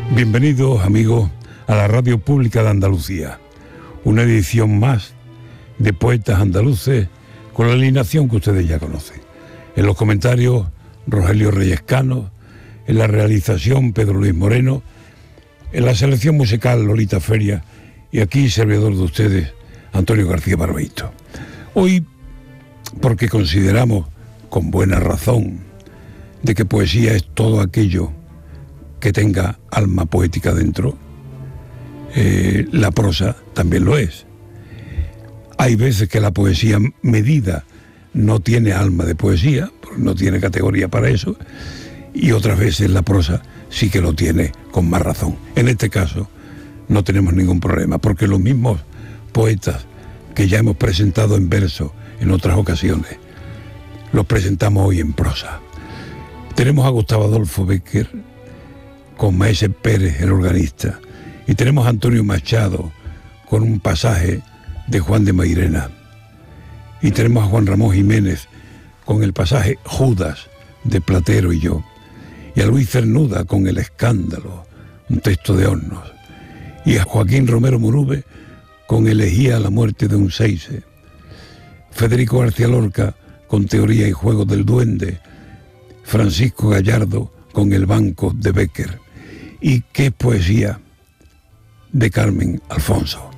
Bienvenidos, amigos, a la Radio Pública de Andalucía. Una edición más de Poetas Andaluces con la alineación que ustedes ya conocen. En los comentarios, Rogelio Reyes Cano. En la realización, Pedro Luis Moreno. En la selección musical, Lolita Feria. Y aquí, servidor de ustedes, Antonio García Barbeito. Hoy, porque consideramos, con buena razón, de que poesía es todo aquello que tenga alma poética dentro, la prosa también lo es. Hay veces que la poesía medida no tiene alma de poesía, porque no tiene categoría para eso, y otras veces la prosa sí que lo tiene con más razón. En este caso no tenemos ningún problema, porque los mismos poetas que ya hemos presentado en verso en otras ocasiones, los presentamos hoy en prosa. Tenemos a Gustavo Adolfo Bécquer con Maese Pérez, el organista, y tenemos a Antonio Machado con un pasaje de Juan de Mairena, y tenemos a Juan Ramón Jiménez con el pasaje Judas de Platero y yo, y a Luis Cernuda con El Escándalo, un texto de Hornos, y a Joaquín Romero Murube con Elegía a la muerte de un Seize, Federico García Lorca con Teoría y Juegos del Duende, Francisco Gallardo con El Banco de Bécquer, y qué poesía de Carmen Alfonso.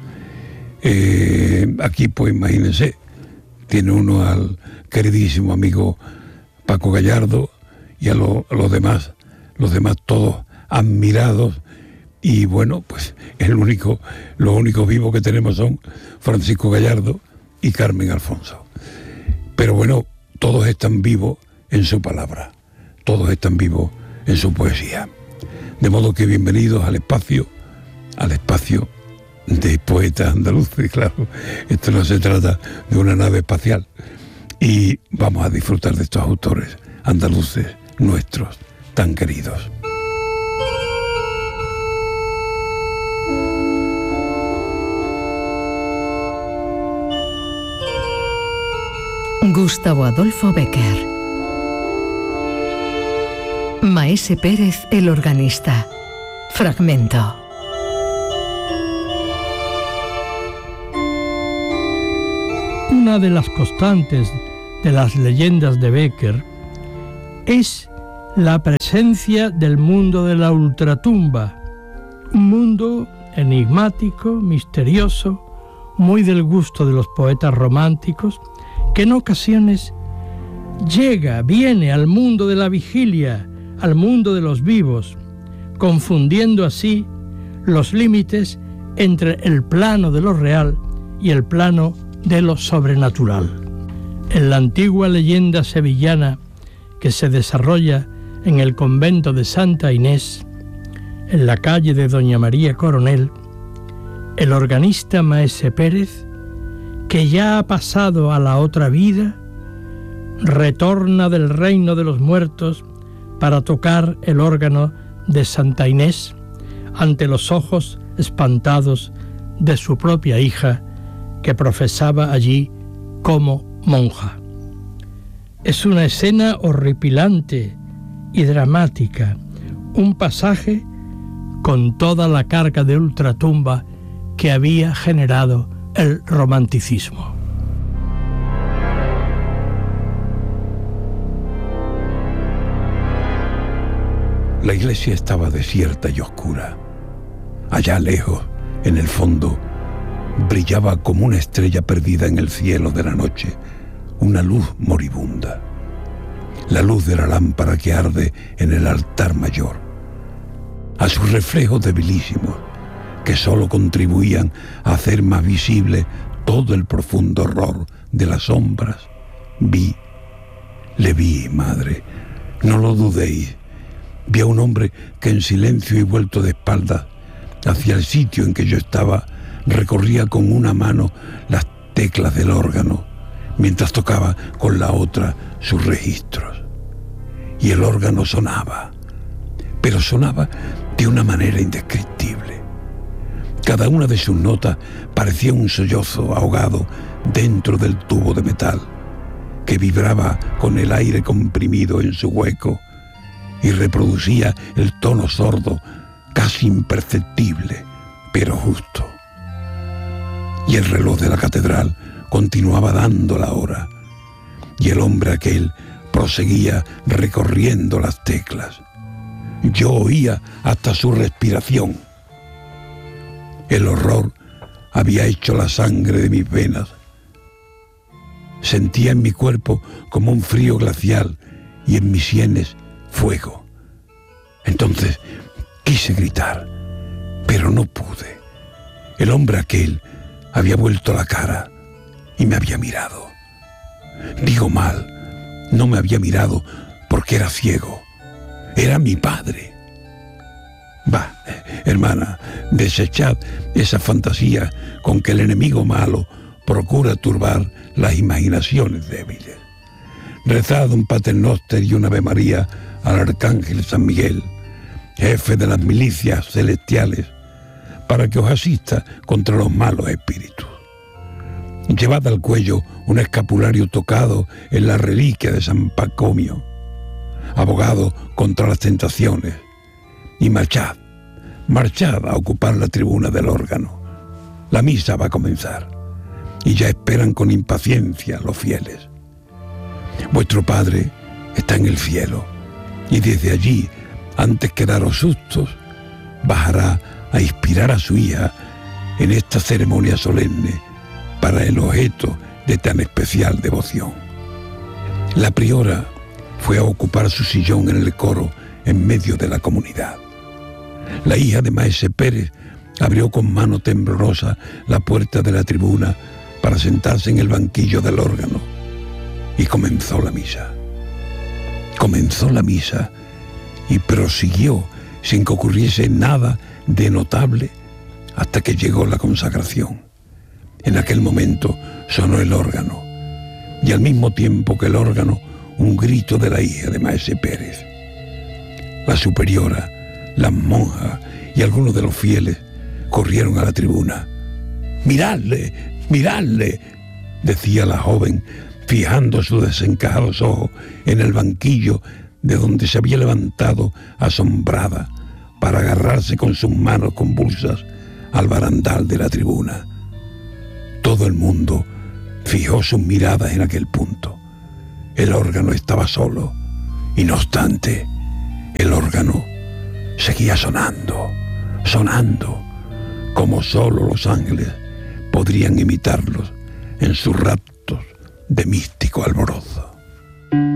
Aquí, pues imagínense, tiene uno al queridísimo amigo Paco Gallardo y a los demás todos admirados, y bueno, pues los únicos vivos que tenemos son Francisco Gallardo y Carmen Alfonso. Pero bueno, todos están vivos en su palabra, todos están vivos en su poesía. De modo que bienvenidos al espacio de Poetas Andaluces. Claro, esto no se trata de una nave espacial, y vamos a disfrutar de estos autores andaluces nuestros tan queridos. Gustavo Adolfo Bécquer. Maese Pérez, el organista. Fragmento. Una de las constantes de las leyendas de Bécquer es la presencia del mundo de la ultratumba, un mundo enigmático, misterioso, muy del gusto de los poetas románticos, que en ocasiones viene al mundo de la vigilia, al mundo de los vivos, confundiendo así los límites entre el plano de lo real y el plano de lo sobrenatural. En la antigua leyenda sevillana que se desarrolla en el convento de Santa Inés, en la calle de Doña María Coronel, el organista Maese Pérez, que ya ha pasado a la otra vida, retorna del reino de los muertos para tocar el órgano de Santa Inés ante los ojos espantados de su propia hija, que profesaba allí como monja. Es una escena horripilante y dramática, un pasaje con toda la carga de ultratumba que había generado el romanticismo. La iglesia estaba desierta y oscura. Allá lejos, en el fondo, brillaba como una estrella perdida en el cielo de la noche, una luz moribunda. La luz de la lámpara que arde en el altar mayor. A sus reflejos debilísimos, que sólo contribuían a hacer más visible todo el profundo horror de las sombras, le vi, madre, no lo dudéis. Vi a un hombre que en silencio y vuelto de espaldas hacia el sitio en que yo estaba, recorría con una mano las teclas del órgano, mientras tocaba con la otra sus registros. Y el órgano sonaba, pero sonaba de una manera indescriptible. Cada una de sus notas parecía un sollozo ahogado dentro del tubo de metal, que vibraba con el aire comprimido en su hueco y reproducía el tono sordo casi imperceptible, pero justo. Y el reloj de la catedral continuaba dando la hora, y el hombre aquel proseguía recorriendo las teclas. Yo oía hasta su respiración. El horror había hecho la sangre de mis venas. Sentía en mi cuerpo como un frío glacial y en mis sienes fuego. Entonces quise gritar, pero no pude. El hombre aquel había vuelto la cara y me había mirado. Digo mal, no me había mirado porque era ciego. Era mi padre. Bah, hermana, desechad esa fantasía con que el enemigo malo procura turbar las imaginaciones débiles. Rezad un Pater Noster y una Ave María al Arcángel San Miguel, jefe de las milicias celestiales, para que os asista contra los malos espíritus. Llevad al cuello un escapulario tocado en la reliquia de San Pacomio, abogado contra las tentaciones, y marchad a ocupar la tribuna del órgano. La misa va a comenzar, y ya esperan con impaciencia los fieles. Vuestro Padre está en el cielo, y desde allí, antes que daros sustos, bajará a inspirar a su hija en esta ceremonia solemne para el objeto de tan especial devoción. La priora fue a ocupar su sillón en el coro en medio de la comunidad. La hija de Maese Pérez abrió con mano temblorosa la puerta de la tribuna para sentarse en el banquillo del órgano y comenzó la misa. Comenzó la misa y prosiguió sin que ocurriese nada de notable hasta que llegó la consagración. En aquel momento sonó el órgano y al mismo tiempo que el órgano, un grito de la hija de Maese Pérez. La superiora, las monjas y algunos de los fieles corrieron a la tribuna. «¡Miradle! ¡Miradle!», decía la joven, fijando sus desencajados ojos en el banquillo de donde se había levantado asombrada para agarrarse con sus manos convulsas al barandal de la tribuna. Todo el mundo fijó sus miradas en aquel punto. El órgano estaba solo y no obstante, el órgano seguía sonando, como solo los ángeles podrían imitarlos en sus raptos de místico alborozo.